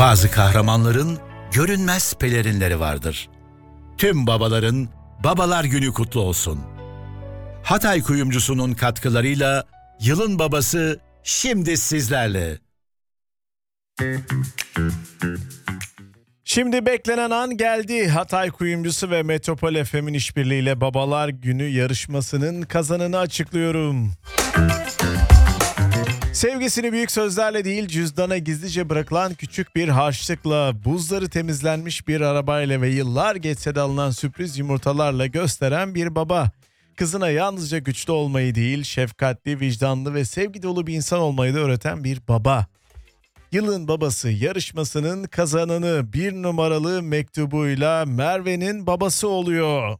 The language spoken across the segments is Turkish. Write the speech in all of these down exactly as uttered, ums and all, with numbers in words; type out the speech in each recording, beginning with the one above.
Bazı kahramanların görünmez pelerinleri vardır. Tüm babaların Babalar Günü kutlu olsun. Hatay Kuyumcusu'nun katkılarıyla yılın babası şimdi sizlerle. Şimdi beklenen an geldi. Hatay Kuyumcusu ve Metropol F M'in işbirliğiyle Babalar Günü yarışmasının kazananı açıklıyorum. Sevgisini büyük sözlerle değil, cüzdana gizlice bırakılan küçük bir harçlıkla, buzları temizlenmiş bir arabayla ve yıllar geçse de alınan sürpriz yumurtalarla gösteren bir baba. Kızına yalnızca güçlü olmayı değil, şefkatli, vicdanlı ve sevgi dolu bir insan olmayı da öğreten bir baba. Yılın babası yarışmasının kazananı bir numaralı mektubuyla Merve'nin babası oluyor.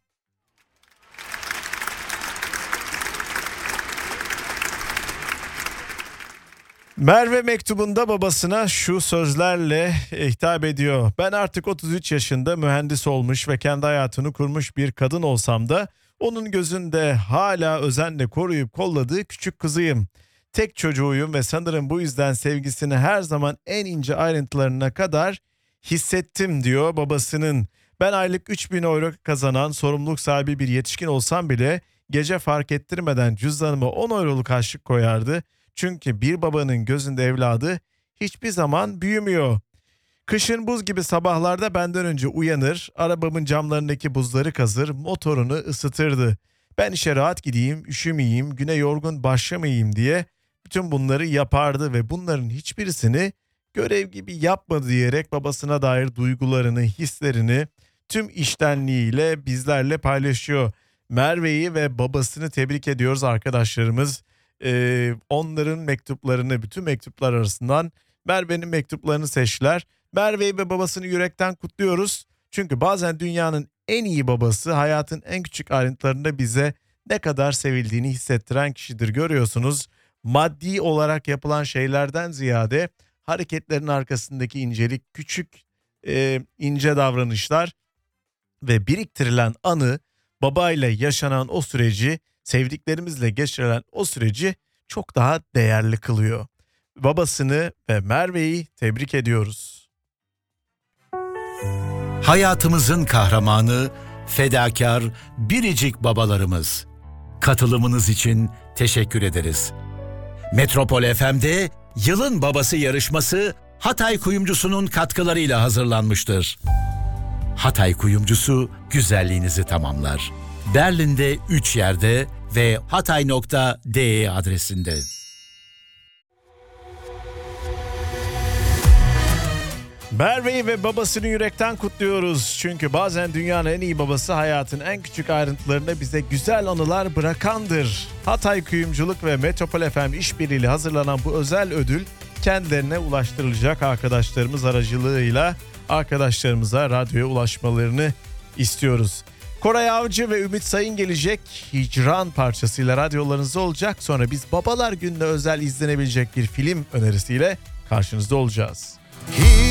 Merve mektubunda babasına şu sözlerle hitap ediyor. Ben artık otuz üç yaşında mühendis olmuş ve kendi hayatını kurmuş bir kadın olsam da onun gözünde hala özenle koruyup kolladığı küçük kızıyım. Tek çocuğuyum ve sanırım bu yüzden sevgisini her zaman en ince ayrıntılarına kadar hissettim diyor babasının. Ben aylık üç bin euro kazanan sorumluluk sahibi bir yetişkin olsam bile gece fark ettirmeden cüzdanıma on euroluk harçlık koyardı. Çünkü bir babanın gözünde evladı hiçbir zaman büyümüyor. Kışın buz gibi sabahlarda benden önce uyanır, arabamın camlarındaki buzları kazır, motorunu ısıtırdı. Ben işe rahat gideyim, üşümeyeyim, güne yorgun başlamayayım diye bütün bunları yapardı ve bunların hiçbirisini görev gibi yapmadı diyerek babasına dair duygularını, hislerini tüm içtenliğiyle bizlerle paylaşıyor. Merve'yi ve babasını tebrik ediyoruz arkadaşlarımız. Ee, onların mektuplarını, bütün mektuplar arasından Merve'nin mektuplarını seçtiler. Merve'yi ve babasını yürekten kutluyoruz. Çünkü bazen dünyanın en iyi babası hayatın en küçük ayrıntılarında bize ne kadar sevildiğini hissettiren kişidir, görüyorsunuz. Maddi olarak yapılan şeylerden ziyade hareketlerin arkasındaki incelik, küçük e, ince davranışlar ve biriktirilen anı, babayla yaşanan o süreci, sevdiklerimizle geçirilen o süreci çok daha değerli kılıyor. Babasını ve Merve'yi tebrik ediyoruz. Hayatımızın kahramanı, fedakar, biricik babalarımız. Katılımınız için teşekkür ederiz. Metropol F M'de Yılın Babası yarışması Hatay Kuyumcusu'nun katkılarıyla hazırlanmıştır. Hatay Kuyumcusu güzelliğinizi tamamlar. Berlin'de üç yerde ve hatay nokta de adresinde. Merve'yi ve babasını yürekten kutluyoruz. Çünkü bazen dünyanın en iyi babası hayatın en küçük ayrıntılarında bize güzel anılar bırakandır. Hatay Kuyumculuk ve Metropol F M işbirliğiyle hazırlanan bu özel ödül kendilerine ulaştırılacak. Arkadaşlarımız aracılığıyla arkadaşlarımıza radyoya ulaşmalarını istiyoruz. Koray Avcı ve Ümit Sayın gelecek, Hicran parçasıyla radyolarınızda olacak. Sonra biz Babalar Günü'ne özel izlenebilecek bir film önerisiyle karşınızda olacağız.